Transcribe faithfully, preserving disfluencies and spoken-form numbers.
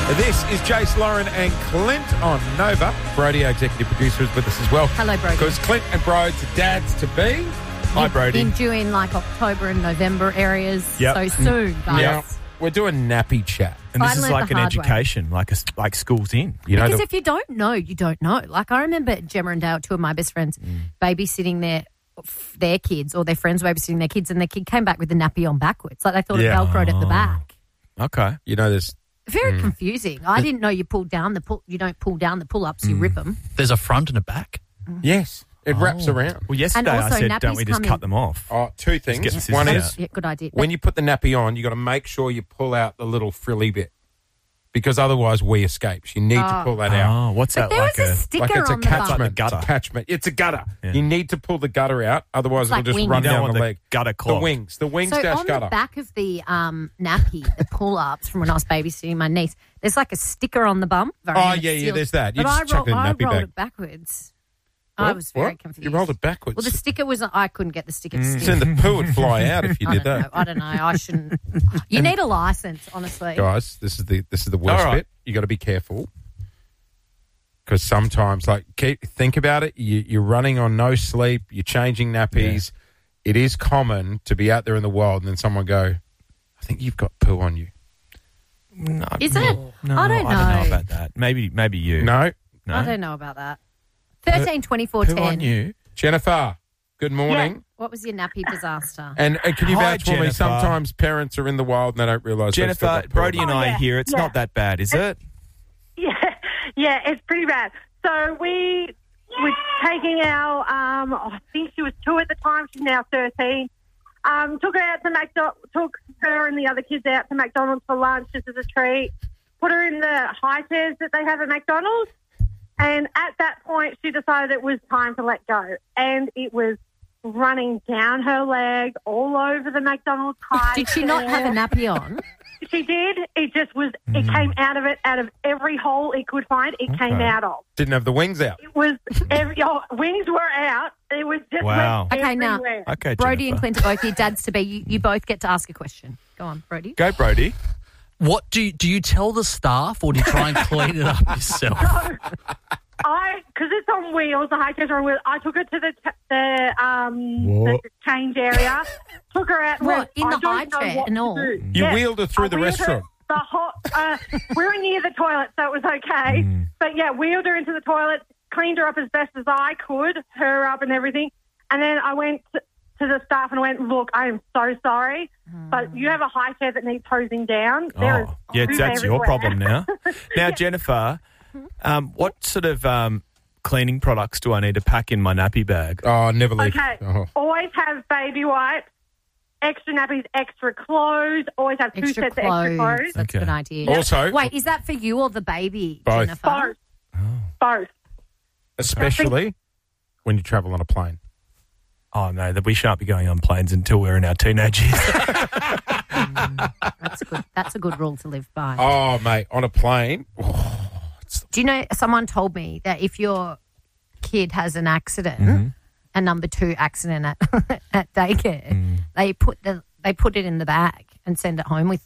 This is Jace, Lauren and Clint on Nova. Brody, our executive producer, is with us as well. Hello, Brody. Because Clint and Brode's dads to be. Hi, Brody. In due in like October and November areas. Yep. So soon, guys. Now, we're doing nappy chat. And this I is learnt like the an hard way. education, like a, like school's in. You know, Because the, if you don't know, you don't know. Like I remember Gemma and Dale, two of my best friends, Mm. babysitting their their kids or their friends babysitting their kids, and their kid came back with the nappy on backwards. Like they thought Yeah. it velcroed at the back. Okay. you know, there's Very Mm. confusing. I didn't know you pull down the pull. You don't pull down the pull ups. You Mm. rip them. There's a front and a back. yes, it wraps Oh. around. Well, yesterday also I said, nappies don't we just come cut in- them off? Oh, two get the things. scissors One out. is Yeah, good idea. when you put the nappy on, you got to make sure you pull out the little frilly bit because otherwise we escapes. You need to Oh. pull that out. Oh, what's but that there like was a, a... sticker Like it's a on the bum. catchment. Like the gutter. Attachment. It's a gutter. Yeah. You need to pull the gutter out, otherwise It's it'll like just wings. run You don't down want the the leg. gutter The clogged. wings. The wings So dash on gutter. the back of the um, nappy, the pull-ups from when I was babysitting my niece, there's like a sticker on the bum. Very Oh, nice, yeah, yeah, sealed. there's that. You But just I, chuck roll, it in the I nappy rolled bag. it backwards. I What? was very What? confused. You rolled it backwards. Well, the sticker was. I couldn't get the sticker to stick. Then the poo would fly out if you I did don't know. that. I don't know. I shouldn't. You need a license, honestly. Guys, this is the this is the worst All right. bit. You got to be careful because sometimes, like, keep, think about it. You, you're running on no sleep. You're changing nappies. It is common to be out there in the world and then someone go, "I think you've got poo on you." No, Is it? No, I don't I don't know know. about that. Maybe maybe you. No, No? I don't know about that. Thirteen twenty-four Poo on ten. you? Jennifer. Good morning. What was your nappy disaster? And, and can you Hi, vouch for me? Jennifer. Sometimes parents are in the wild and they don't realise. they've still Jennifer, got poo. Brody and Oh, I yeah, here. It's yeah. not that bad, is it? Yeah, yeah, it's pretty bad. So we were taking our, um, I think she was two at the time. She's now thirteen. Um, took her out to McDonald's. Took her and the other kids out to McDonald's for lunch just as a treat. Put her in the high chairs that they have at McDonald's. And at that point, she decided it was time to let go. And it was running down her leg, all over the McDonald's high Did she not have a nappy on? She did. It just was, it came out of it, out of every hole it could find, it came Okay. out of. Didn't have the wings out. It was, every, oh, wings were out. It was just Wow. went Okay, now- everywhere. Okay, Brody and Jennifer. Clint are both your dads to be. You, you both get to ask a question. Go on, Brody. Go, Brody. What do you, do you tell the staff or do you try and clean it up yourself? I, because it's on wheels, the high chairs are on wheels, I took her to the, t- the, um, the What? change area, took her out and What, went, in I the don't high know chair what and to all? do. You Yeah. wheeled her through I the wheeled her restaurant. The hot, uh, we were near the toilet, so it was okay. But yeah, wheeled her into the toilet, cleaned her up as best as I could, her up and everything. And then I went to, to the staff and I went, look, I am so sorry, but you have a high chair that needs hosing down. There is Oh, yeah, poop that's your everywhere." problem now. Now, Jennifer, um, what sort of um, cleaning products do I need to pack in my nappy bag? Oh, never leave. Okay, Oh. always have baby wipes, extra nappies, extra clothes, always have two Extra sets of extra clothes. clothes. That's a good Okay. idea. Also- Wait, is that for you or the baby, Both. Jennifer? Both. Both. Especially when you travel on a plane. Oh, no, that we shan't be going on planes until we're in our teenage years. That's good. That's a good rule to live by. Oh, mate, on a plane. Oh, it's, Do you know, someone told me that if your kid has an accident, Mm-hmm. a number two accident at, at daycare, Mm. they put the they put it in the bag and send it home with